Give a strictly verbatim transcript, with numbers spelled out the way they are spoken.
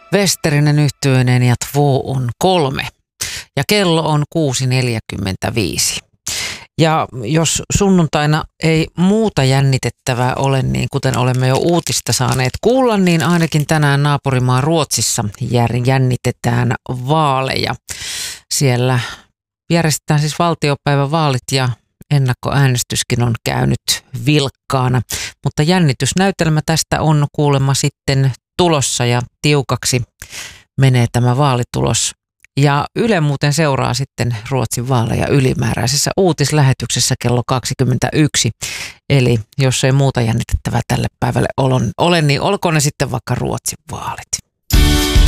Westerinen yhtyeinen ja Två on kolme. Ja kello on kuusi neljäkymmentäviisi. Ja jos sunnuntaina ei muuta jännitettävää ole, niin kuten olemme jo uutista saaneet kuulla, niin ainakin tänään naapurimaa Ruotsissa jännitetään vaaleja. Siellä järjestetään siis valtiopäivävaalit ja ennakkoäänestyskin on käynyt vilkkaana. Mutta jännitysnäytelmä tästä on kuulemma sitten tulossa ja tiukaksi menee tämä vaalitulos. Ja Yle muuten seuraa sitten Ruotsin vaaleja ylimääräisessä uutislähetyksessä kello kaksikymmentäyksi. Eli jos ei muuta jännitettävää tälle päivälle ole, niin olkoon ne sitten vaikka Ruotsin vaalit.